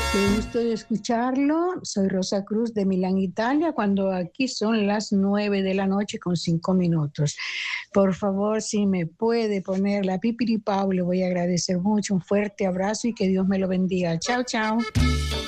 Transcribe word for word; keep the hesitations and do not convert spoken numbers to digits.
Qué gusto de escucharlo. Soy Rosa Cruz de Milán, Italia, cuando aquí son las nueve de la noche con cinco minutos. Por favor, si me puede poner la Pipiripau, le voy a agradecer mucho. Un fuerte abrazo y que Dios me lo bendiga. Chao, chao.